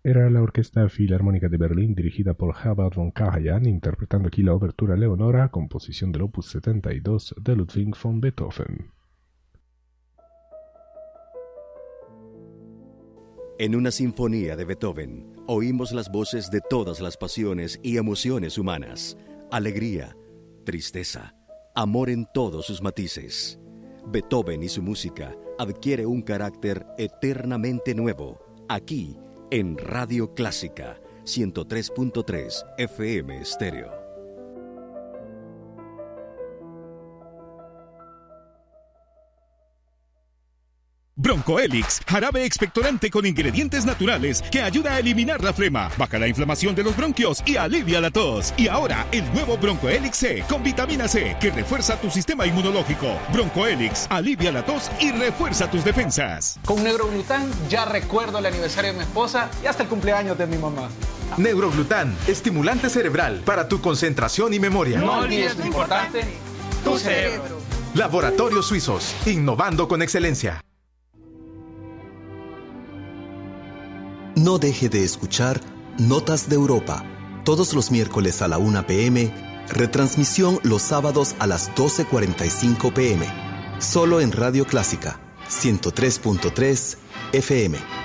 Era la Orquesta Filarmónica de Berlín dirigida por Herbert von Karajan, interpretando aquí la obertura Leonora, composición del opus 72 de Ludwig von Beethoven. En una sinfonía de Beethoven, oímos las voces de todas las pasiones y emociones humanas. Alegría, tristeza, amor en todos sus matices. Beethoven y su música adquiere un carácter eternamente nuevo, aquí en Radio Clásica 103.3 FM Estéreo. Broncoelix, jarabe expectorante con ingredientes naturales que ayuda a eliminar la flema, baja la inflamación de los bronquios y alivia la tos. Y ahora, el nuevo Broncoelix C con vitamina C que refuerza tu sistema inmunológico. Broncoelix alivia la tos y refuerza tus defensas. Con Neuroglután ya recuerdo el aniversario de mi esposa y hasta el cumpleaños de mi mamá. Neuroglután, estimulante cerebral para tu concentración y memoria. No olvides lo importante, tu cerebro. Laboratorios Suizos, innovando con excelencia. No deje de escuchar Notas de Europa, todos los miércoles a la 1 p.m., retransmisión los sábados a las 12:45 p.m., solo en Radio Clásica, 103.3 FM.